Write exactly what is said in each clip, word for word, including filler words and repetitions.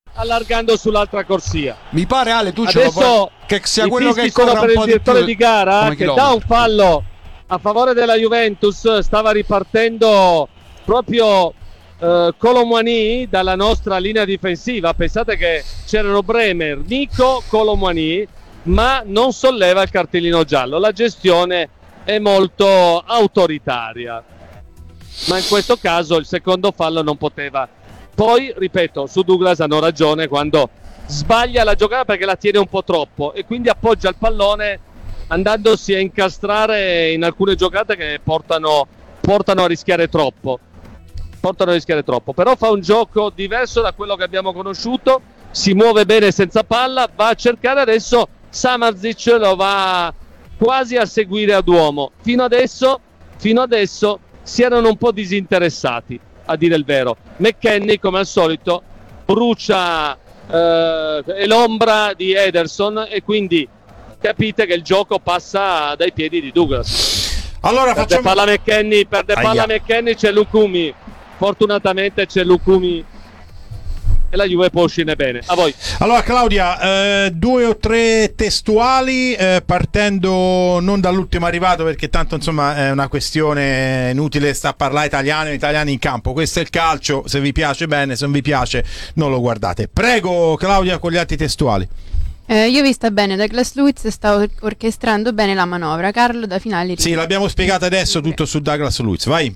allargando sull'altra corsia. Mi pare, Ale, tu ce adesso che sia quello che sono corra per un il po' direttore di, di gara che da un fallo a favore della Juventus stava ripartendo proprio eh, Colomwani dalla nostra linea difensiva. Pensate che c'erano Bremer, Nico, Colomwani, ma non solleva il cartellino giallo. La gestione è molto autoritaria, ma in questo caso il secondo fallo non poteva. Poi, ripeto, su Douglas hanno ragione quando sbaglia la giocata perché la tiene un po' troppo e quindi appoggia il pallone andandosi a incastrare in alcune giocate che portano, portano a rischiare troppo. Portano a rischiare troppo. Però fa un gioco diverso da quello che abbiamo conosciuto, si muove bene senza palla, va a cercare adesso Samardžić, lo va quasi a seguire a Duomo. Fino adesso, fino adesso si erano un po' disinteressati, a dire il vero. McKennie, come al solito, brucia eh, è l'ombra di Ederson e quindi capite che il gioco passa dai piedi di Douglas. Allora perde facciamo palla McKennie, perde palla McKennie, c'è Lukumi. Fortunatamente c'è Lukumi e la Juve può uscire bene. A voi. Allora Claudia, eh, due o tre testuali, eh, partendo non dall'ultimo arrivato perché tanto insomma è una questione inutile sta a parlare italiano, italiani in campo, questo è il calcio, se vi piace bene, se non vi piace non lo guardate. Prego Claudia con gli altri testuali. Eh, io ho vista bene, Douglas Luiz sta or- orchestrando bene la manovra. Carlo da finale. Sì, l'abbiamo spiegato adesso tutto su Douglas Luiz, vai.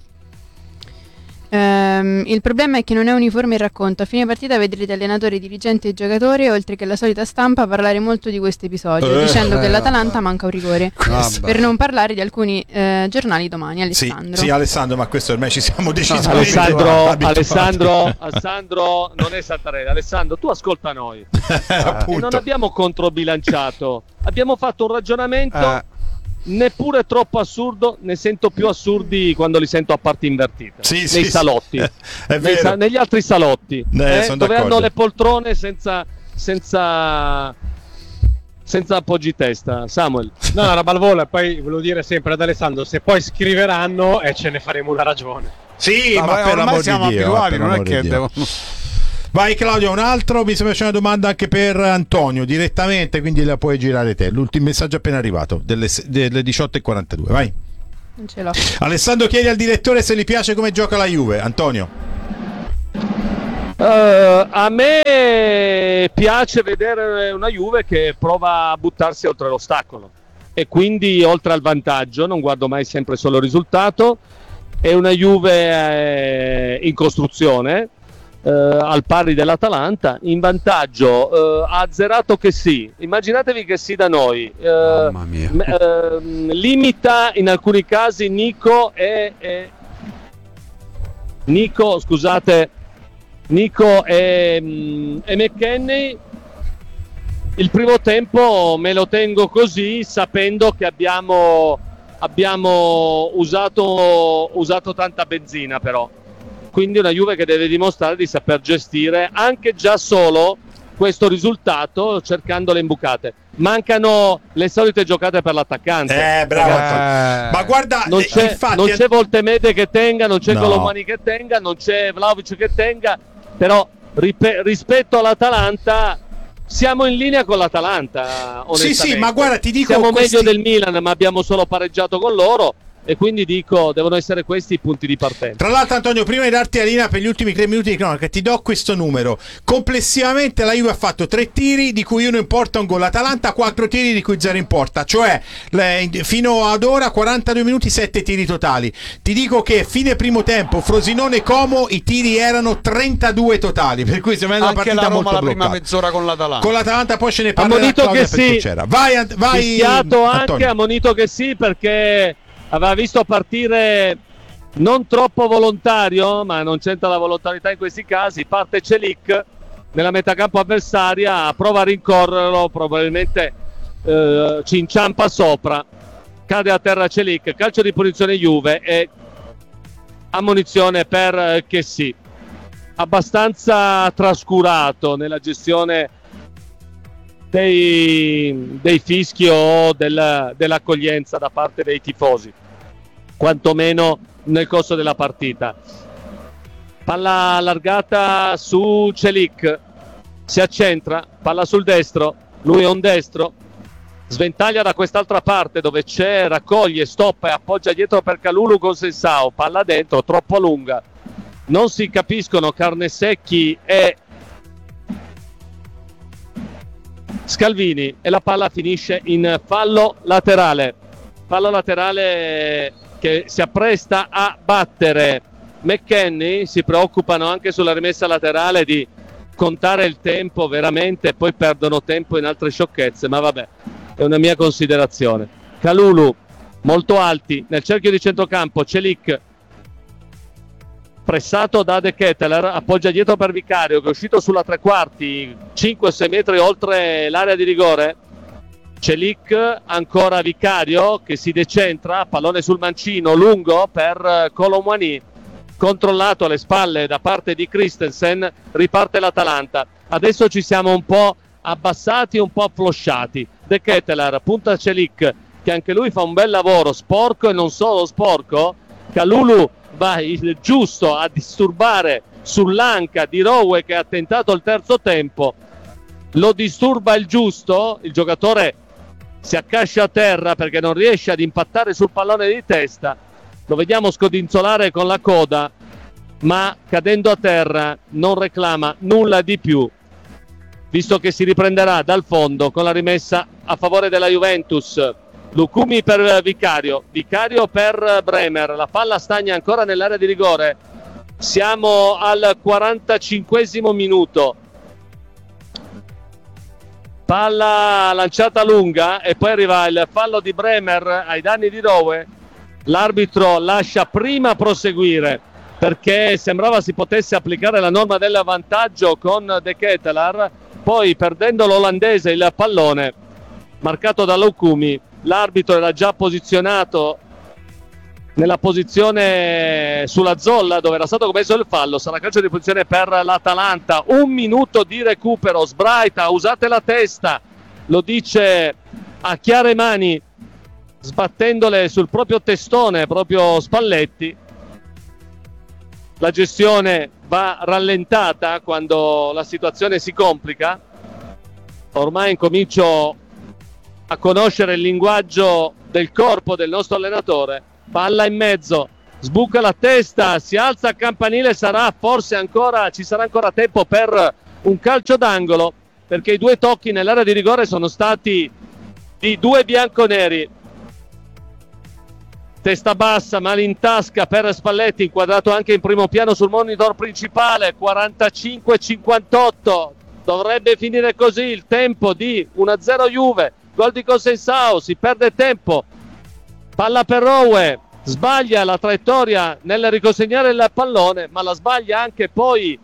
Um, il problema è che non è uniforme il racconto. A fine partita vedrete allenatori, dirigenti e giocatori, oltre che la solita stampa, parlare molto di questo episodio, eh, dicendo eh, che l'Atalanta vabbè. manca un rigore. Vabbè. Per non parlare di alcuni eh, giornali domani. Alessandro. Sì, sì, Alessandro, ma questo ormai ci siamo decisi. No, Alessandro, Alessandro, Alessandro non è Santarelli. Alessandro, tu ascolta noi. E non abbiamo controbilanciato, abbiamo fatto un ragionamento. Eh. Neppure troppo assurdo, ne sento più assurdi quando li sento a parti invertite, sì, nei sì, salotti, sì. È nei sa- negli altri salotti, eh, eh, dove d'accordo. hanno le poltrone senza senza senza appoggi testa. Samuel. No, una balvola. Poi volevo dire sempre ad Alessandro, se poi scriveranno e eh, ce ne faremo una ragione. Sì, ma, ma per l'amor di siamo Dio, abituati, per non è che Dio. devono... Vai Claudio, un altro, mi sembra c'è una domanda anche per Antonio direttamente, quindi la puoi girare te. L'ultimo messaggio appena arrivato, delle, delle diciotto e quarantadue, vai. Non ce l'ho. Alessandro chiede al direttore se gli piace come gioca la Juve. Antonio. Uh, a me piace vedere una Juve che prova a buttarsi oltre l'ostacolo e quindi oltre al vantaggio, non guardo mai sempre solo il risultato. È una Juve eh, in costruzione, Uh, al pari dell'Atalanta, in vantaggio, uh, ha azzerato che sì, immaginatevi che sì da noi, uh, Mamma mia. m- uh, limita in alcuni casi Nico e, e Nico scusate Nico e, um, e McKennie. Il primo tempo me lo tengo così, sapendo che abbiamo abbiamo usato usato tanta benzina, però quindi una Juve che deve dimostrare di saper gestire anche già solo questo risultato, cercando le imbucate. Mancano le solite giocate per l'attaccante. Eh, bravo. Eh. Ma guarda, non c'è, infatti, non c'è Voltemede che tenga, non c'è no. Colomani che tenga, non c'è Vlahovic che tenga, però rip- rispetto all'Atalanta siamo in linea con l'Atalanta, onestamente. Sì, sì, ma guarda, ti dico siamo questi... meglio del Milan, ma abbiamo solo pareggiato con loro. E quindi dico, devono essere questi i punti di partenza. Tra l'altro Antonio, prima di darti la linea per gli ultimi tre minuti di cronaca, ti do questo numero. Complessivamente la Juve ha fatto tre tiri di cui uno importa un gol, l'Atalanta quattro tiri di cui zero importa. Cioè le, fino ad ora quarantadue minuti, sette tiri totali. Ti dico che fine primo tempo Frosinone e Como i tiri erano trentadue totali, per cui sembra una anche partita la Roma molto la prima bloccata. mezz'ora con l'Atalanta. Con l'Atalanta poi ce ne parlerà ammonito Claudia che perché sì. c'era. Vai, vai Fischiato anche, Antonio. ammonito che sì, perché aveva visto partire non troppo volontario, ma non c'entra la volontarietà in questi casi. Parte Celik nella metacampo avversaria, prova a rincorrerlo, probabilmente eh, ci inciampa sopra, cade a terra Celik, calcio di punizione Juve e ammonizione per eh, che sì, abbastanza trascurato nella gestione dei, dei fischi o del, dell'accoglienza da parte dei tifosi, quantomeno nel corso della partita. Palla allargata su Celik, si accentra, palla sul destro, lui è un destro, sventaglia da quest'altra parte dove c'è, raccoglie, stoppa e appoggia dietro per Kalulu con Sensao, palla dentro, troppo lunga, non si capiscono Carnesecchi e Scalvini e la palla finisce in fallo laterale, fallo laterale che si appresta a battere McKennie. Si preoccupano anche sulla rimessa laterale di contare il tempo veramente, poi perdono tempo in altre sciocchezze, ma vabbè, è una mia considerazione. Kalulu molto alti nel cerchio di centrocampo, Celik pressato da De Ketteler, appoggia dietro per Vicario che è uscito sulla tre quarti, cinque sei metri oltre l'area di rigore. Celik, ancora Vicario che si decentra, pallone sul mancino lungo per Colomwani, controllato alle spalle da parte di Christensen, riparte l'Atalanta. Adesso ci siamo un po' abbassati, un po' afflosciati. De Ketteler punta Celik che anche lui fa un bel lavoro, sporco e non solo sporco. Kalulu va il giusto a disturbare sull'anca di Rowe che ha tentato il terzo tempo, lo disturba il giusto, il giocatore si accascia a terra perché non riesce ad impattare sul pallone di testa, lo vediamo scodinzolare con la coda, ma cadendo a terra non reclama nulla di più, visto che si riprenderà dal fondo con la rimessa a favore della Juventus. Lucumi per Vicario, Vicario per Bremer, la palla stagna ancora nell'area di rigore, siamo al quarantacinquesimo minuto, palla lanciata lunga e poi arriva il fallo di Bremer ai danni di Rowe. L'arbitro lascia prima proseguire perché sembrava si potesse applicare la norma del vantaggio con De Ketteler, poi perdendo l'olandese il pallone marcato da Lucumi, l'arbitro era già posizionato nella posizione sulla zolla dove era stato commesso il fallo. Sarà calcio di posizione per l'Atalanta, un minuto di recupero. Sbraita, usate la testa, lo dice a chiare mani sbattendole sul proprio testone, proprio Spalletti. La gestione va rallentata quando la situazione si complica. Ormai incomincio a conoscere il linguaggio del corpo del nostro allenatore. Palla in mezzo, sbuca la testa, si alza a campanile, sarà forse ancora, ci sarà ancora tempo per un calcio d'angolo, perché i due tocchi nell'area di rigore sono stati di due bianconeri. Testa bassa, mani in tasca per Spalletti, inquadrato anche in primo piano sul monitor principale. Quarantacinque cinquantotto, dovrebbe finire così il tempo di uno a zero Juve. Gol di Consensao, si perde tempo, palla per Rowe, sbaglia la traiettoria nel riconsegnare il pallone, ma la sbaglia anche poi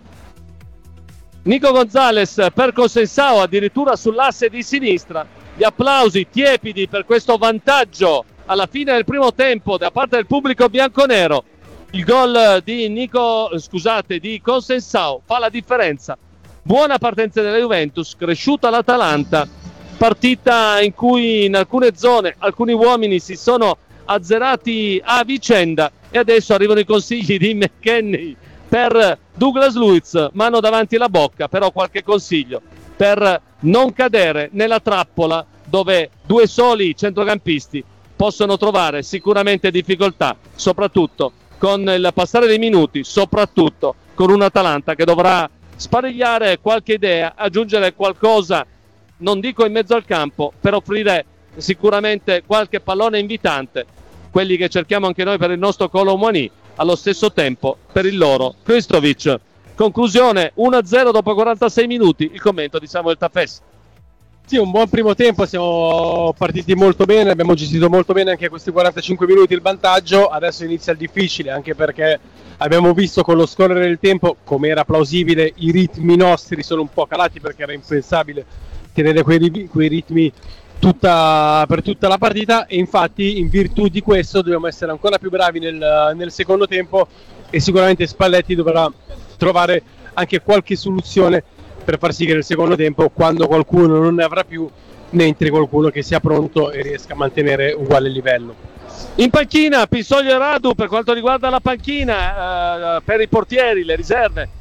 Nico Gonzalez per Consensao, addirittura sull'asse di sinistra. Gli applausi tiepidi per questo vantaggio alla fine del primo tempo da parte del pubblico bianconero. Il gol di Nico, scusate, di Consensao fa la differenza. Buona partenza della Juventus, cresciuta l'Atalanta, partita in cui in alcune zone alcuni uomini si sono azzerati a vicenda e adesso arrivano i consigli di McKennie per Douglas Luiz, mano davanti alla bocca, però qualche consiglio per non cadere nella trappola dove due soli centrocampisti possono trovare sicuramente difficoltà, soprattutto con il passare dei minuti, soprattutto con un Atalanta che dovrà sparigliare qualche idea, aggiungere qualcosa, non dico in mezzo al campo, per offrire sicuramente qualche pallone invitante, quelli che cerchiamo anche noi per il nostro Colomwani, allo stesso tempo per il loro Kristovic. Conclusione uno a zero dopo quarantasei minuti, il commento di Samuel Taffes. Sì, un buon primo tempo, siamo partiti molto bene, abbiamo gestito molto bene anche questi quarantacinque minuti il vantaggio. Adesso inizia il difficile, anche perché abbiamo visto con lo scorrere del tempo, come era plausibile, i ritmi nostri sono un po' calati, perché era impensabile tenere quei, quei ritmi tutta, per tutta la partita, e infatti in virtù di questo dobbiamo essere ancora più bravi nel, nel secondo tempo, e sicuramente Spalletti dovrà trovare anche qualche soluzione per far sì che nel secondo tempo, quando qualcuno non ne avrà più, ne entri qualcuno che sia pronto e riesca a mantenere uguale livello. In panchina Pistoio e Radu per quanto riguarda la panchina, eh, per i portieri, le riserve,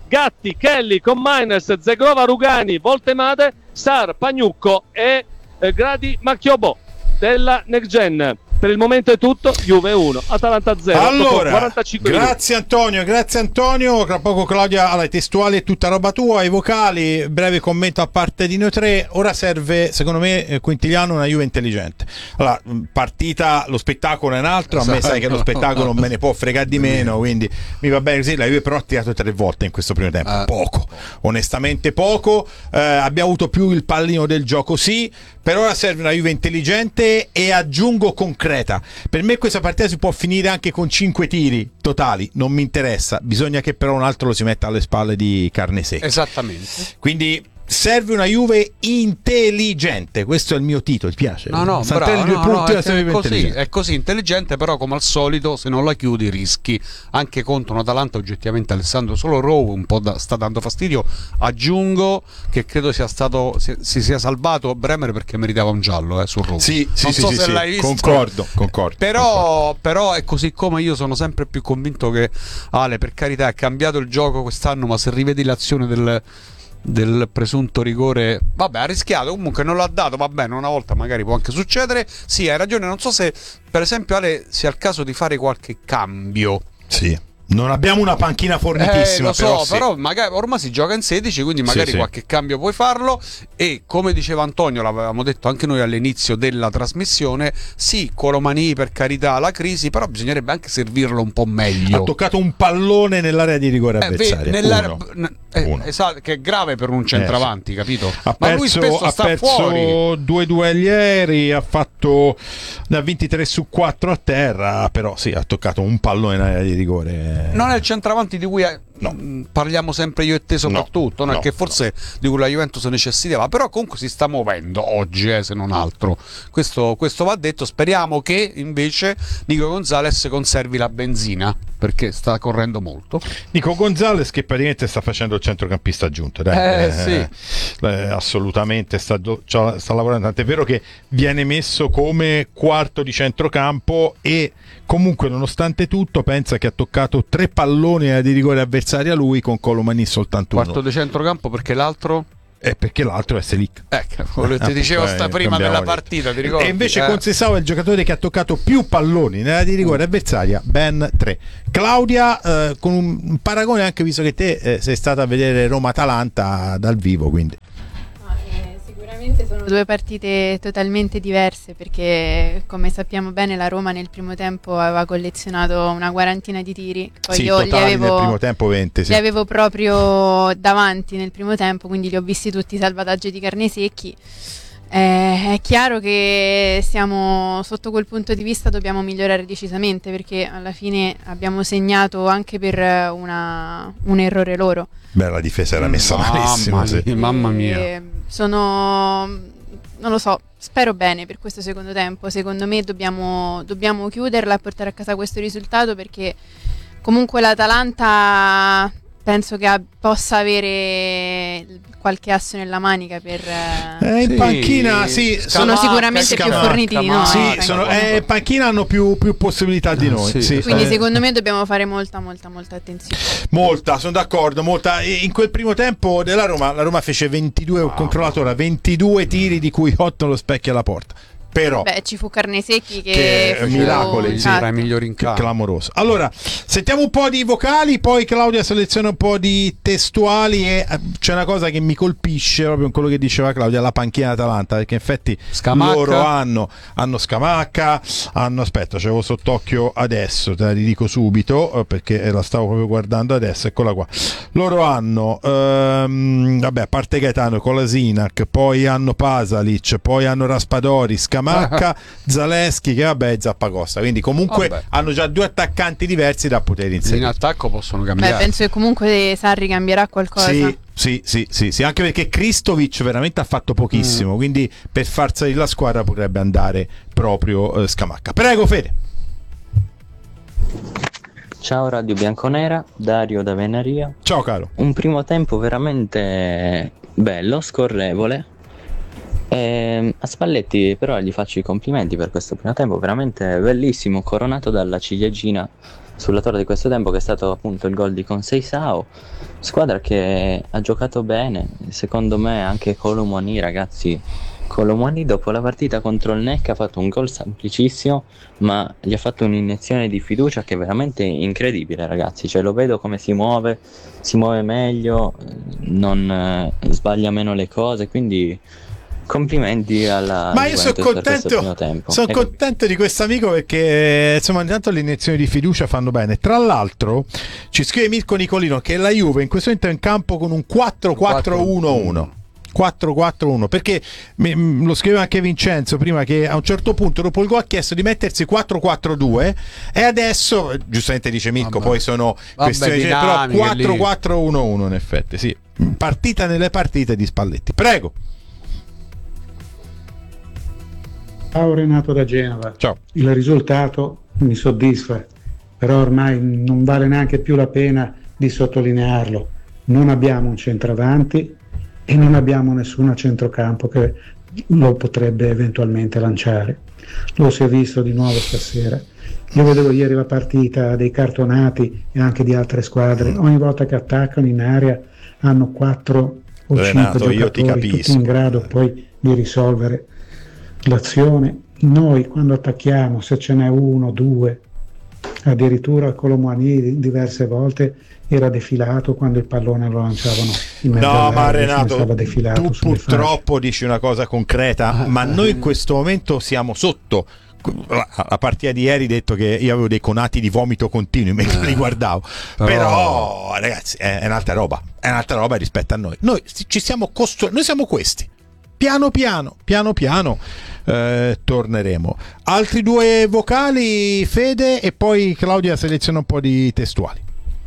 Gatti, Kelly, Commines, Zegrova, Rugani, Voltemade, Sar, Pagnucco e eh, Gradi Macchiobò della Next Gen. Per il momento è tutto, Juve uno, Atalanta zero. Allora, quarantacinque grazie minuti. Antonio, grazie Antonio. Tra poco Claudia, alla testuale è tutta roba tua, i vocali, breve commento a parte di noi tre. Ora serve, secondo me, eh, Quintiliano, una Juve intelligente. Allora, partita, lo spettacolo è un altro, esatto. A me sai che lo spettacolo me ne può fregare di meno, quindi mi va bene così. La Juve però ha tirato tre volte in questo primo tempo, uh. poco, onestamente poco. Eh, abbiamo avuto più il pallino del gioco, sì. Per ora serve una Juve intelligente e aggiungo concreta. Per me questa partita si può finire anche con cinque tiri totali, non mi interessa, bisogna che però un altro lo si metta alle spalle di carne secca. Esattamente. Quindi serve una Juve intelligente, questo è il mio titolo, ti piace? No, no, bravo, no, no, è, è, così, è così intelligente, però come al solito se non la chiudi rischi, anche contro un Atalanta oggettivamente. Alessandro, solo Rowe un po' da, sta dando fastidio. Aggiungo che credo sia stato si, si sia salvato Bremer perché meritava un giallo eh, su Rowe. Sì, sì, non sì, so sì, se sì, l'hai visto. Concordo, concordo. Però, concordo. però è così, come io sono sempre più convinto che Ale, per carità, ha cambiato il gioco quest'anno, ma se rivedi l'azione del del presunto rigore, vabbè, ha rischiato, comunque non l'ha dato, va bene, una volta magari può anche succedere. Sì, hai ragione, non so se per esempio Ale sia il caso di fare qualche cambio. Sì. Non abbiamo una panchina fornitissima, eh, lo so, però, sì. però magari ormai si gioca in sedici, quindi magari sì, sì. qualche cambio puoi farlo. E come diceva Antonio, l'avevamo detto anche noi all'inizio della trasmissione, sì, Colomani per carità la crisi, però bisognerebbe anche servirlo un po' meglio. Ha toccato un pallone nell'area di rigore avversaria, eh, nell'area, uno. Eh, Uno. Esatto, che è grave per un centravanti, eh, sì. capito? Ha Ma perso, lui spesso ha sta perso fuori. due duelli aerei, ha fatto da ventitré su quattro a terra, però sì, ha toccato un pallone in area di rigore. Non è il centravanti di cui è, no. mh, parliamo sempre io e te soprattutto, no, no, che forse no. di cui la Juventus necessitava, però comunque si sta muovendo oggi, eh, se non altro. Questo, questo va detto. Speriamo che invece Nico Gonzalez conservi la benzina, perché sta correndo molto. Nico Gonzalez che praticamente sta facendo il centrocampista aggiunto, dai. Eh, eh, sì. eh, assolutamente sta, sta lavorando, tant'è vero che viene messo come quarto di centrocampo e comunque nonostante tutto pensa che ha toccato tre palloni di rigore avversaria lui, con Colomani soltanto uno. Quarto di centrocampo perché l'altro? Eh, perché l'altro è Selic. Ecco, quello che ti dicevo sta eh, prima della partita, ti ricordi? E invece eh. Conceição è il giocatore che ha toccato più palloni nella di rigore avversaria, ben tre. Claudia, eh, con un paragone, anche visto che te eh, sei stata a vedere Roma-Atalanta dal vivo, quindi sicuramente sono due partite totalmente diverse, perché come sappiamo bene la Roma nel primo tempo aveva collezionato una quarantina di tiri, poi sì, io li avevo, nel primo tempo venti, sì. li avevo proprio davanti nel primo tempo, quindi li ho visti tutti i salvataggi di carne secchi. Eh, è chiaro che siamo sotto quel punto di vista, dobbiamo migliorare decisamente, perché alla fine abbiamo segnato anche per una, un errore loro. Beh, la difesa era messa mamma malissimo, mia, sì. mamma mia. E sono, non lo so, spero bene per questo secondo tempo. Secondo me dobbiamo, dobbiamo chiuderla e portare a casa questo risultato, perché comunque l'Atalanta penso che possa avere qualche asso nella manica per eh, in sì, panchina sì, sono Scamacca, sicuramente Scamacca, più forniti di noi, sì, eh. sono, eh, in panchina hanno più, più possibilità di noi, sì. sì. Quindi eh. secondo me dobbiamo fare molta molta molta attenzione. Molta, sono d'accordo, molta. In quel primo tempo della Roma, la Roma fece ventidue, ho controllato ora, ventidue tiri di cui otto allo specchio alla porta. Però beh, ci fu Carne Secchi che, che fu miracoli, sì, tra i migliori in campo, clamoroso. Allora, sentiamo un po' di vocali, poi Claudia seleziona un po' di testuali e c'è una cosa che mi colpisce proprio in quello che diceva Claudia, la panchina Atalanta, perché in effetti Scamacca. loro hanno hanno Scamacca, hanno aspetta, c'avevo sott'occhio adesso, te la dico subito perché la stavo proprio guardando adesso, eccola qua. Loro hanno ehm, vabbè, a parte Gaetano, Kolasinac, poi hanno Pasalic, poi hanno Raspadori, Scamacca, Zaleschi, che vabbè è Zappacosta, quindi comunque vabbè. hanno già due attaccanti diversi da poter inserire. In attacco possono cambiare. Beh, penso che comunque Sarri cambierà qualcosa. Sì, sì, sì, sì, sì, anche perché Kristovic veramente ha fatto pochissimo, mm. quindi per far salire la squadra potrebbe andare proprio eh, Scamacca. Prego Fede. Ciao Radio Bianconera, Dario da Venaria. Ciao caro. Un primo tempo veramente bello, scorrevole. E a Spalletti però gli faccio i complimenti per questo primo tempo, veramente bellissimo, coronato dalla ciliegina sulla torre di questo tempo, che è stato appunto il gol di Conceição. Squadra che ha giocato bene, secondo me anche Colomani, ragazzi. Colomani dopo la partita contro il N E C ha fatto un gol semplicissimo, ma gli ha fatto un'iniezione di fiducia che è veramente incredibile, ragazzi. Cioè, lo vedo come si muove, si muove meglio, non eh, sbaglia meno le cose, quindi complimenti alla Ma io sono Juventus per questo primo contento, tempo. sono E- contento di questo amico perché insomma intanto le iniezioni di fiducia fanno bene. Tra l'altro ci scrive Mirko Nicolino che la Juve in questo momento è in campo con un quattro quattro uno uno quattro quattro uno, perché mi- lo scriveva anche Vincenzo prima, che a un certo punto dopo il gol ha chiesto di mettersi quattro quattro due e adesso giustamente dice Mirko, Vabbè. poi sono Vabbè, questioni di però dinamiche quattro lì. quattro uno uno in effetti, sì, partita nelle partite di Spalletti. Prego. Ciao Renato da Genova. Ciao. Il risultato mi soddisfa, però ormai non vale neanche più la pena di sottolinearlo. Non abbiamo un centravanti e non abbiamo nessuno a centrocampo che lo potrebbe eventualmente lanciare. Lo si è visto di nuovo stasera. Io vedevo ieri la partita dei cartonati e anche di altre squadre. Ogni volta che attaccano in area hanno quattro o Renato, cinque io ti giocatori tutti capisco. in grado poi di risolvere l'azione. Noi quando attacchiamo, se ce n'è uno, due, addirittura Colomani diverse volte era defilato quando il pallone lo lanciavano in mezzo No, ma all'area, Renato, stava defilato tu sulle purtroppo dici una cosa concreta, ma noi in questo momento siamo sotto. La partita di ieri detto che io avevo dei conati di vomito continui mentre li guardavo, però, Però, ragazzi è, è un'altra roba, è un'altra roba rispetto a noi. Noi ci siamo costru- noi siamo questi. Piano piano, piano piano eh, torneremo. Altri due vocali, Fede, e poi Claudia seleziona un po' di testuali.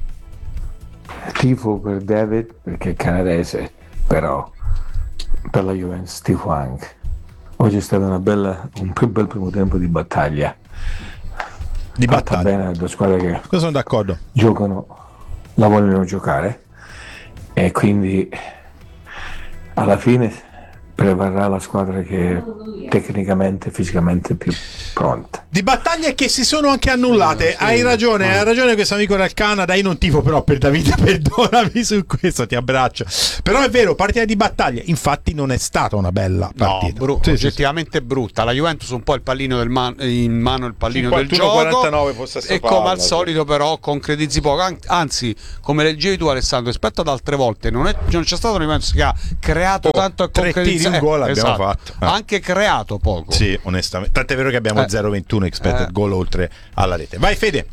Tifo per David perché è canadese, però per la Juventus tifo anche. Oggi è stato una bella, un più bel primo tempo di battaglia. Di Fatta battaglia. bene, due squadre che Cosa sono d'accordo? giocano, la vogliono giocare e quindi alla fine prevarrà la squadra che è tecnicamente e fisicamente più pronta. Di battaglie che si sono anche annullate. Hai ragione, hai ragione questo amico del Canada. Io non tifo però per Davide, perdonami su questo, ti abbraccio. Però è vero, partita di battaglie. Infatti non è stata una bella no, partita. bru- Sì, sì, oggettivamente brutta. La Juventus un po' il pallino del man- in mano il pallino del cinquantuno gioco quarantanove possesso e palla, come al sì. solito però concretizzi poco. An- anzi, come leggevi tu Alessandro, rispetto ad altre volte non, è- non c'è stato una Juventus che ha creato Oh, tanto e tre concretizzato. tiri, un gol abbiamo esatto. fatto. Eh. Ha anche creato poco. Sì, onestamente. Tant'è vero che abbiamo Eh. zero virgola ventuno expected Eh. goal oltre alla rete. Vai Fede.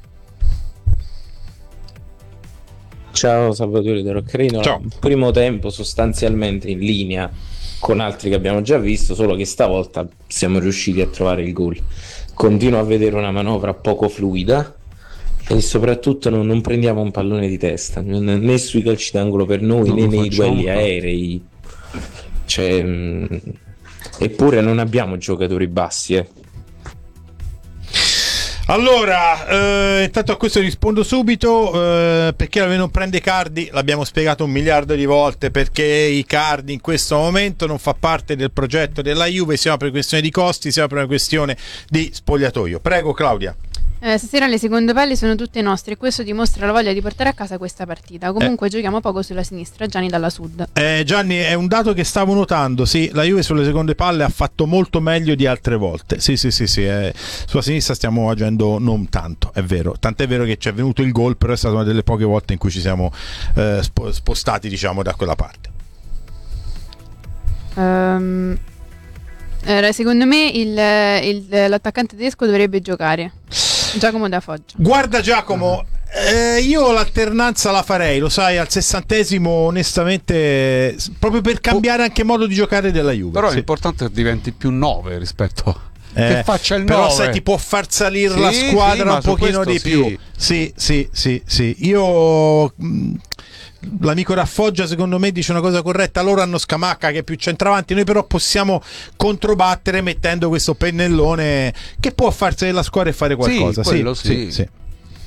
Ciao Salvatore da Roccherino. Ciao. Primo tempo sostanzialmente in linea con altri che abbiamo già visto, solo che stavolta siamo riusciti a trovare il gol. Continuo a vedere una manovra poco fluida e soprattutto non, non prendiamo un pallone di testa, n- né sui calci d'angolo per noi Non né lo nei facciamo, duelli però. aerei. Cioè, mh, eppure non abbiamo giocatori bassi, eh. Allora, eh, intanto a questo rispondo subito, eh, perché la Juve non prende Icardi, l'abbiamo spiegato un miliardo di volte, perché Icardi in questo momento non fa parte del progetto della Juve, sia per questione di costi, sia per una questione di spogliatoio. Prego Claudia. Eh, stasera le seconde palle sono tutte nostre e questo dimostra la voglia di portare a casa questa partita. Comunque giochiamo poco sulla sinistra. Gianni dalla Sud. Eh, Gianni, è un dato che stavo notando, sì, la Juve sulle seconde palle ha fatto molto meglio di altre volte, sì sì sì, sì eh, sulla sinistra stiamo agendo non tanto, è vero, tant'è vero che ci è venuto il gol, però è stata una delle poche volte in cui ci siamo eh, sp- spostati diciamo da quella parte. Um, eh, secondo me il, il- l'attaccante tedesco dovrebbe giocare. Giacomo da Foggia. Guarda Giacomo, eh, io l'alternanza la farei, lo sai, al sessantesimo onestamente, s- proprio per cambiare anche modo di giocare della Juve. Però sì. è importante che diventi più nove rispetto a Eh, che faccia il però nove. sai, ti può far salire Sì, la sì, squadra ma un su pochino questo di sì. più. Sì, sì, sì, sì. Io mh, l'amico Raffoggia secondo me dice una cosa corretta. Loro hanno Scamacca che è più centravanti, noi però possiamo controbattere mettendo questo pennellone che può farsi della squadra e fare qualcosa. quello sì. sì.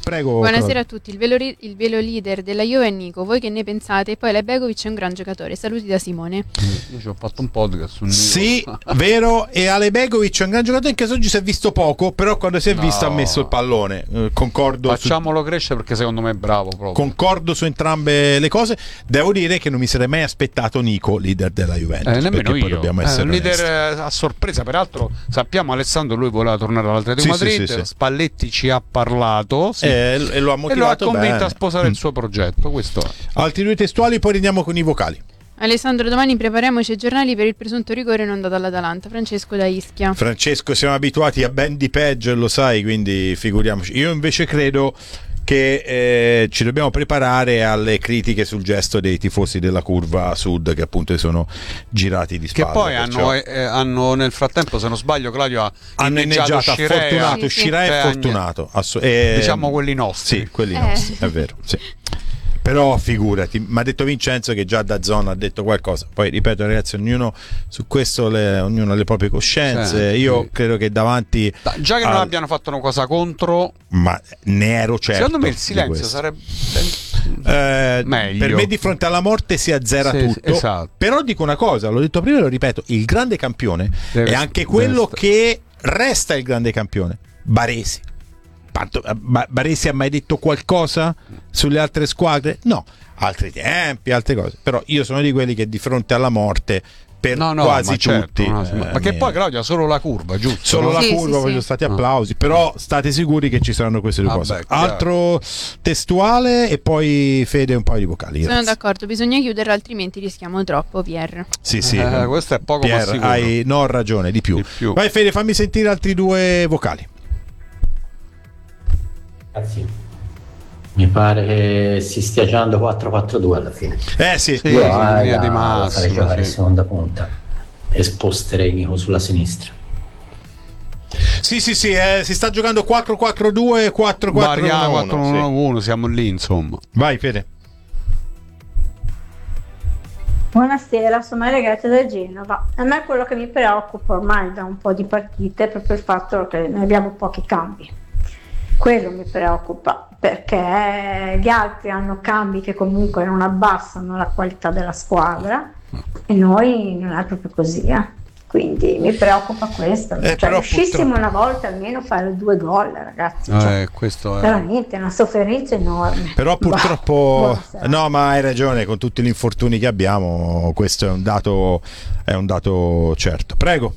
Prego. Buonasera a tutti, il velo, ri- il velo leader della Juve è Nico, voi che ne pensate? E poi Lebegovic è un gran giocatore, saluti da Simone. Io ci ho fatto un podcast su Nico. Sì, vero, e Ale Begovic è un gran giocatore, anche se oggi si è visto poco, però quando si è No. visto ha messo il pallone. Eh, concordo Facciamolo crescere perché secondo me è bravo su, proprio. concordo su entrambe le cose. Devo dire che non mi sarei mai aspettato Nico leader della Juventus, Eh, nemmeno perché poi io. dobbiamo Eh, essere un leader onesti. eh, a sorpresa, peraltro sappiamo Alessandro lui voleva tornare all'Atletico Sì, sì, Madrid, sì, sì. Spalletti ci ha parlato sì. Eh, e lo ha e lo ha motivato convinto bene. a sposare Mm. il suo progetto. Questo è. Altri due testuali, poi andiamo con i vocali. Alessandro, domani prepariamoci ai giornali per il presunto rigore non dato all'Atalanta. Francesco da Ischia. Francesco, siamo abituati a ben di peggio, lo sai, quindi figuriamoci. Io invece credo che eh, ci dobbiamo preparare alle critiche sul gesto dei tifosi della curva sud, che appunto sono girati di Che spalle. poi perciò hanno, eh, hanno nel frattempo, se non sbaglio, Claudio ha hanno inneggiato inneggiato Scirea. fortunato, Sì, sì. Scirea Tre è anni. fortunato. Ass- eh, Diciamo quelli nostri. Sì, quelli Eh. nostri, è vero, sì. Però figurati, mi ha detto Vincenzo che già da zona ha detto qualcosa. Poi ripeto, ragazzi, ognuno su questo le, ognuno ha le proprie coscienze. Sì, Io sì. credo che davanti Da- Già che non al- abbiano fatto una cosa contro, ma ne ero certo. secondo me il di silenzio questo. sarebbe Eh, meglio. per me di fronte alla morte si azzera Sì, tutto. esatto. Però dico una cosa, l'ho detto prima e lo ripeto, il grande campione Deve- è anche quello deve- che resta il grande campione, Baresi. Tanto, eh, Ba- Baresi ha mai detto qualcosa sulle altre squadre? No, altri tempi, altre cose. Però io sono di quelli che di fronte alla morte, per No, no, quasi ma certo, tutti, no, eh, ma che mi- poi Claudio ha solo la curva, giusto? solo no? la Sì, curva, sì, poi sì. sono stati Ah. applausi, però state sicuri che ci saranno queste due Ah, cose. beh, chiaro. Altro testuale e poi Fede un paio di vocali. Sono grazie. d'accordo, bisogna chiuderla altrimenti rischiamo troppo, Pier. Sì, sì, Eh, questo è poco ma Pier, sicuro. hai no, ragione, di più. Di più. Vai Fede, fammi sentire altri due vocali. Ragazzi, mi pare che si stia giocando quattro quattro due alla fine. Eh sì, Sì, Io in ah, linea la- di la farei massima, giocare sì. in seconda punta e sposterei Nico sulla sinistra. sì, sì, sì, eh, si sta giocando quattro quattro due, quattro quattro Variamo uno quattro uno, uno sì. uno, siamo lì, insomma. Vai Fede. Buonasera, sono Maria Grazia da Genova. A me quello che mi preoccupa ormai da un po' di partite è proprio il fatto che noi abbiamo pochi cambi. Quello mi preoccupa perché gli altri hanno cambi che comunque non abbassano la qualità della squadra e noi non è proprio così. Eh. Quindi mi preoccupa questo. Eh, cioè, però riuscissimo purtroppo- una volta almeno a fare due gol, ragazzi. Cioè, Eh, questo è. veramente è una sofferenza enorme. Però Bah, purtroppo buonasera. no, ma hai ragione, con tutti gli infortuni che abbiamo, questo è un dato è un dato certo. Prego.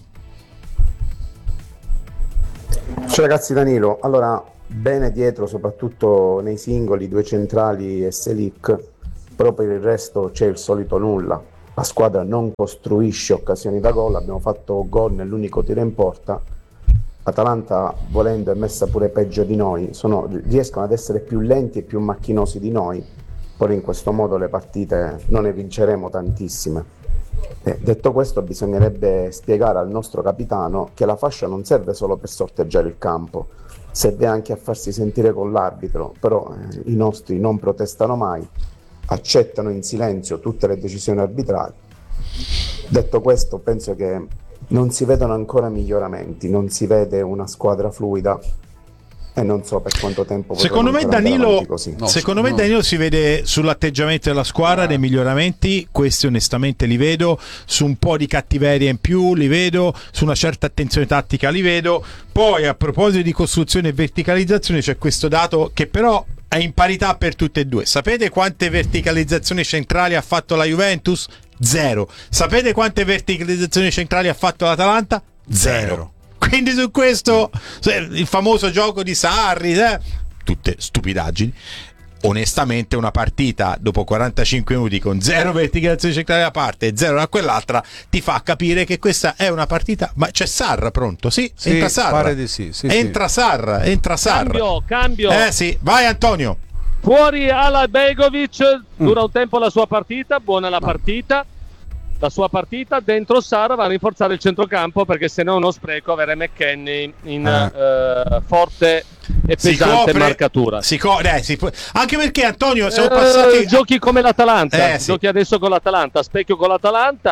Ciao ragazzi, Danilo. Allora, bene dietro, soprattutto nei singoli, due centrali e Selic, però per il resto c'è il solito nulla. La squadra non costruisce occasioni da gol, abbiamo fatto gol nell'unico tiro in porta. L'Atalanta, volendo, è messa pure peggio di noi, sono, riescono ad essere più lenti e più macchinosi di noi, poi in questo modo le partite non ne vinceremo tantissime. Eh, detto questo, bisognerebbe spiegare al nostro capitano che la fascia non serve solo per sorteggiare il campo, serve anche a farsi sentire con l'arbitro, però eh, i nostri non protestano mai, accettano in silenzio tutte le decisioni arbitrali. Detto questo, penso che non si vedono ancora miglioramenti, non si vede una squadra fluida e non so per quanto tempo Secondo me potremo andare Danilo avanti così. No, secondo no. me Danilo si vede sull'atteggiamento della squadra, dei miglioramenti, questi onestamente li vedo, su un po' di cattiveria in più li vedo, su una certa attenzione tattica li vedo. Poi a proposito di costruzione e verticalizzazione c'è questo dato che però è in parità per tutte e due. Sapete quante verticalizzazioni centrali ha fatto la Juventus? Zero. Sapete quante verticalizzazioni centrali ha fatto l'Atalanta? Zero. Quindi su questo, il famoso gioco di Sarri, eh, tutte stupidaggini. Onestamente una partita dopo quarantacinque minuti con zero verticalizzazioni centrali da parte e zero da quell'altra ti fa capire che questa è una partita. Ma c'è Sarra pronto? Sì, Sì, entra Sarra. pare di sì, sì, entra sì. Sarra, entra Sarra. Cambio, cambio. Eh sì, vai Antonio. Fuori Ala Begovic, dura un tempo la sua partita, buona la partita, la sua partita, dentro Sara va a rinforzare il centrocampo perché se no uno spreco avere McKennie in eh, forte e Si pesante copre- marcatura. Si co- eh, si può- anche perché Antonio siamo Eh, passati giochi come l'Atalanta, Eh, sì. giochi adesso con l'Atalanta, specchio con l'Atalanta,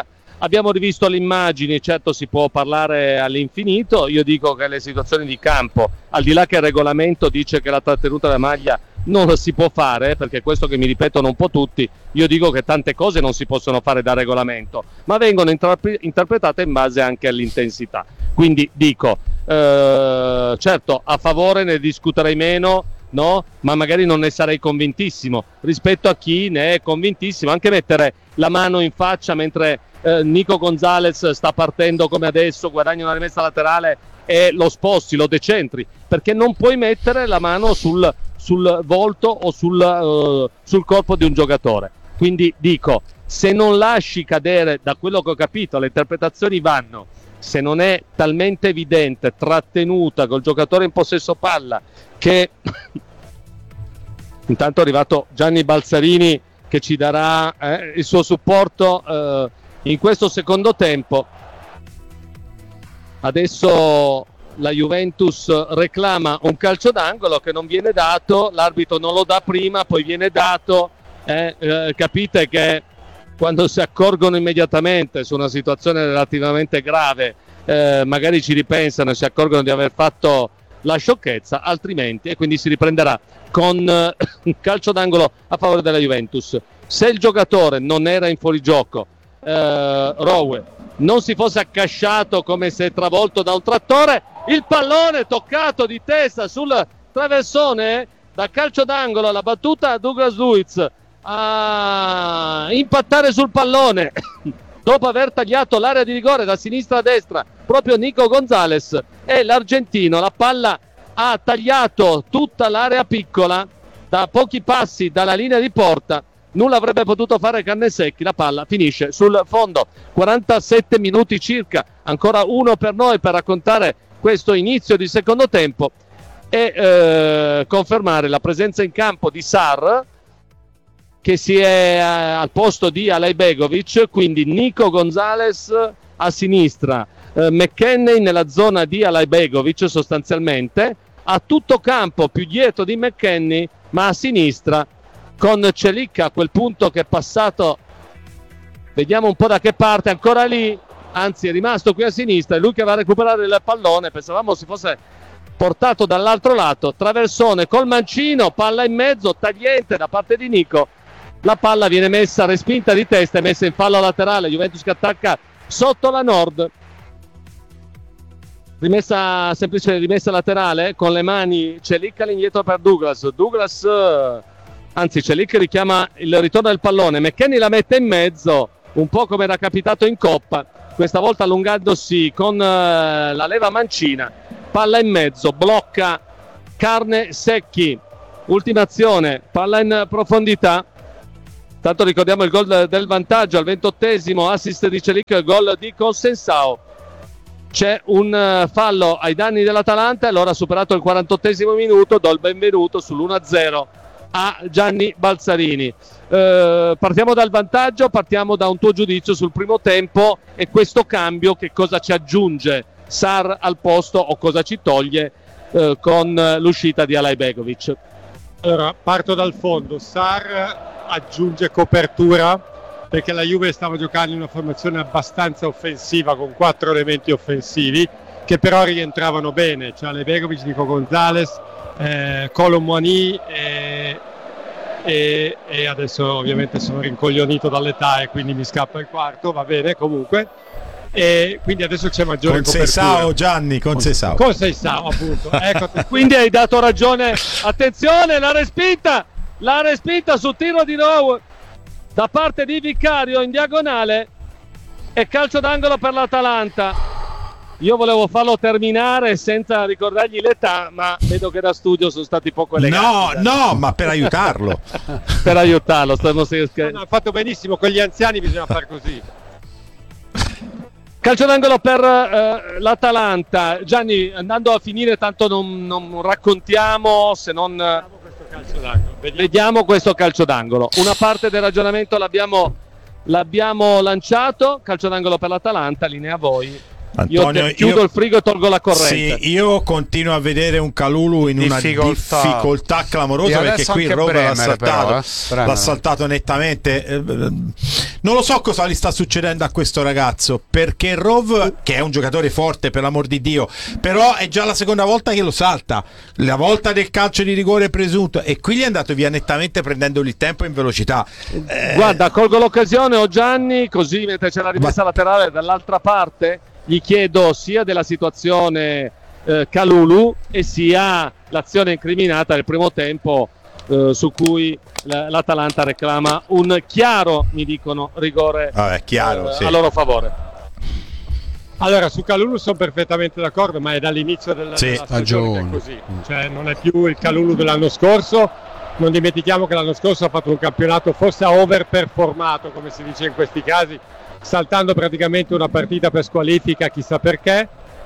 Abbiamo rivisto le immagini, certo si può parlare all'infinito, io dico che le situazioni di campo, al di là che il regolamento dice che la trattenuta della maglia non lo si può fare, perché questo che mi ripetono un po' tutti, io dico che tante cose non si possono fare da regolamento, ma vengono intrapre- interpretate in base anche all'intensità. Quindi dico, eh, certo a favore ne discuterei meno, no? Ma magari non ne sarei convintissimo rispetto a chi ne è convintissimo. Anche mettere la mano in faccia mentre eh, Nico Gonzalez sta partendo come adesso, guadagna una rimessa laterale e lo sposti, lo decentri, perché non puoi mettere la mano sul, sul volto o sul, uh, sul corpo di un giocatore. Quindi dico, se non lasci cadere, da quello che ho capito le interpretazioni vanno, se non è talmente evidente, trattenuta col giocatore in possesso palla, che intanto è arrivato Gianni Balzarini che ci darà eh, il suo supporto eh, in questo secondo tempo. Adesso la Juventus reclama un calcio d'angolo che non viene dato, l'arbitro non lo dà prima, poi viene dato, eh, eh, capite che quando si accorgono immediatamente su una situazione relativamente grave, eh, magari ci ripensano e si accorgono di aver fatto la sciocchezza, altrimenti, e quindi si riprenderà con eh, un calcio d'angolo a favore della Juventus. Se il giocatore non era in fuorigioco, eh, Rowe non si fosse accasciato come se travolto da un trattore, il pallone toccato di testa sul traversone da calcio d'angolo, la battuta a Douglas Luiz a impattare sul pallone dopo aver tagliato l'area di rigore da sinistra a destra proprio Nico Gonzalez, e l'argentino la palla ha tagliato tutta l'area piccola da pochi passi dalla linea di porta, nulla avrebbe potuto fare Cannesecchi, la palla finisce sul fondo. Quarantasette minuti circa, ancora uno per noi per raccontare questo inizio di secondo tempo e eh, confermare la presenza in campo di Sarr, che si è eh, al posto di Alajbegovic, quindi Nico Gonzalez a sinistra, eh, McKennie nella zona di Alajbegovic sostanzialmente, a tutto campo più dietro di McKennie, ma a sinistra con Celicca a quel punto che è passato, vediamo un po' da che parte, ancora lì, anzi è rimasto qui a sinistra, è lui che va a recuperare il pallone, pensavamo si fosse portato dall'altro lato, traversone col mancino, palla in mezzo, tagliente da parte di Nico, la palla viene messa respinta di testa e messa in fallo laterale, Juventus che attacca sotto la Nord, rimessa semplice rimessa laterale con le mani Celicca all'indietro per Douglas, Douglas anzi Celicca richiama il ritorno del pallone, McKennie la mette in mezzo un po' come era capitato in Coppa, questa volta allungandosi con uh, la leva mancina, palla in mezzo, blocca Carnesecchi, ultima azione, palla in profondità. Tanto ricordiamo il gol del vantaggio al ventottesimo, assist di Celicca, il gol di Consensao. C'è un fallo ai danni dell'Atalanta, allora superato il quarantottesimo minuto, do il benvenuto sull'uno a zero a Gianni Balzarini. Eh, partiamo dal vantaggio, partiamo da un tuo giudizio sul primo tempo e questo cambio, che cosa ci aggiunge Sarr al posto o cosa ci toglie eh, con l'uscita di Alajbegovic? Allora, parto dal fondo. Sarr aggiunge copertura perché la Juve stava giocando in una formazione abbastanza offensiva con quattro elementi offensivi che però rientravano bene, cioè Alajbegovic, Nico Gonzalez, eh, Kolo Muani e, e, e adesso ovviamente sono rincoglionito dall'età e quindi mi scappa il quarto, va bene comunque, e quindi adesso c'è maggiore con copertura. Seisao, Gianni, con Seisao. Con Seisao, appunto. Ecco, quindi hai dato ragione, attenzione, la respinta, la respinta su tiro di Rowe da parte di Vicario in diagonale e calcio d'angolo per l'Atalanta. Io volevo farlo terminare senza ricordargli l'età, ma vedo che da studio sono stati poco eleganti. No, no, ma per aiutarlo. Per aiutarlo, stiamo no, no, ha fatto benissimo, con gli anziani bisogna far così. Calcio d'angolo per uh, l'Atalanta. Gianni, andando a finire, tanto non, non raccontiamo se non Vediamo questo calcio d'angolo. Vediamo. Vediamo questo calcio d'angolo. Una parte del ragionamento l'abbiamo, l'abbiamo lanciato. Calcio d'angolo per l'Atalanta, linea a voi. Antonio, io chiudo io, il frigo e tolgo la corrente. Sì, io continuo a vedere un Kalulu in difficoltà. una difficoltà clamorosa, perché qui il Roma l'ha saltato, però, eh? l'ha saltato nettamente. Non lo so cosa gli sta succedendo a questo ragazzo, perché Rov, che è un giocatore forte per l'amor di Dio, però è già la seconda volta che lo salta, la volta del calcio di rigore presunto, e qui gli è andato via nettamente prendendogli il tempo in velocità. Eh... Guarda, colgo l'occasione, ho Gianni, così mentre c'è la rimessa Va... laterale dall'altra parte gli chiedo sia della situazione eh, Kalulu e sia l'azione incriminata del primo tempo eh, su cui l- l'Atalanta reclama un chiaro, mi dicono, rigore Vabbè, chiaro, eh, sì. a loro favore. Allora, su Kalulu sono perfettamente d'accordo, ma è dall'inizio della, sì, della stagione che è così, cioè non è più il Kalulu dell'anno scorso. Non dimentichiamo che l'anno scorso ha fatto un campionato forse overperformato, come si dice in questi casi, saltando praticamente una partita per squalifica, chissà perché,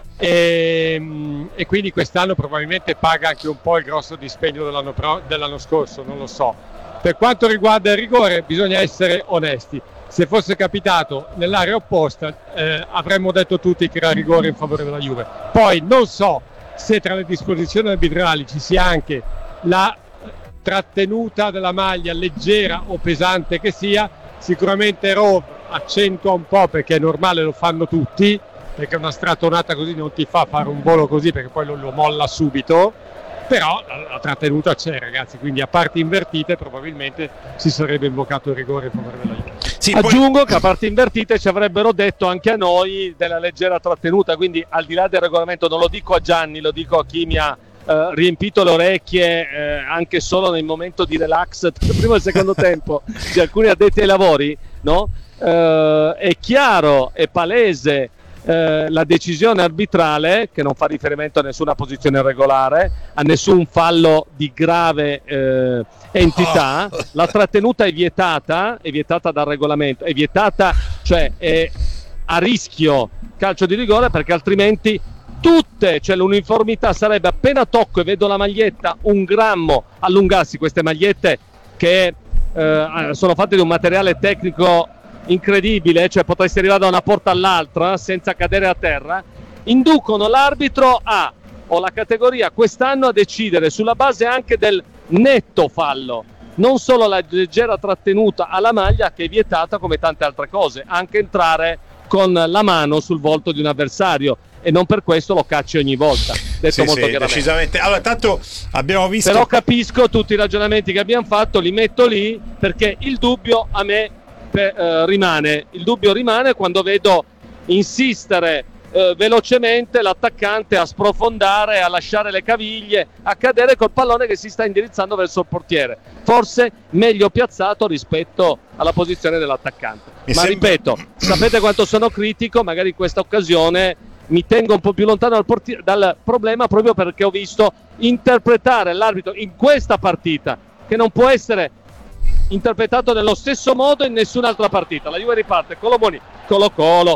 e, e quindi quest'anno probabilmente paga anche un po' il grosso dispendio dell'anno, pro, dell'anno scorso, non lo so. Per quanto riguarda il rigore bisogna essere onesti, se fosse capitato nell'area opposta eh, avremmo detto tutti che era rigore in favore della Juve. Poi non so se tra le disposizioni arbitrali ci sia anche la trattenuta della maglia, leggera o pesante che sia. Sicuramente Rov accentua un po', perché è normale, lo fanno tutti, perché una strattonata così non ti fa fare un volo così, perché poi lo, lo molla subito, però la, la trattenuta c'è, ragazzi, quindi a parti invertite probabilmente si sarebbe invocato il rigore in favore della Juve. Sì, aggiungo poi... che a parti invertite ci avrebbero detto anche a noi della leggera trattenuta, quindi al di là del regolamento, non lo dico a Gianni, lo dico a chi mi ha Uh, riempito le orecchie eh, anche solo nel momento di relax tra il primo e il secondo tempo di alcuni addetti ai lavori, no? Uh, è chiaro, è palese uh, la decisione arbitrale, che non fa riferimento a nessuna posizione irregolare, a nessun fallo di grave uh, entità. La trattenuta è vietata, è vietata dal regolamento, è vietata, cioè è a rischio calcio di rigore, perché altrimenti tutte, cioè l'uniformità sarebbe, appena tocco e vedo la maglietta un grammo allungarsi, queste magliette che eh, sono fatte di un materiale tecnico incredibile, cioè potresti arrivare da una porta all'altra senza cadere a terra, inducono l'arbitro a, o la categoria quest'anno, a decidere sulla base anche del netto fallo, non solo la leggera trattenuta alla maglia, che è vietata come tante altre cose, anche entrare con la mano sul volto di un avversario, e non per questo lo cacci ogni volta, detto sì, molto sì, chiaramente. Decisamente. Allora, tanto abbiamo visto, però capisco tutti i ragionamenti che abbiamo fatto, li metto lì, perché il dubbio a me per, eh, rimane il dubbio rimane quando vedo insistere eh, velocemente l'attaccante a sprofondare, a lasciare le caviglie, a cadere col pallone che si sta indirizzando verso il portiere, forse meglio piazzato rispetto alla posizione dell'attaccante. Mi ma sembra... ripeto, sapete quanto sono critico, magari in questa occasione mi tengo un po' più lontano dal, porti- dal problema, proprio perché ho visto interpretare l'arbitro in questa partita, che non può essere interpretato nello stesso modo in nessun'altra partita. La Juve riparte Colo Muani, Colo Colo,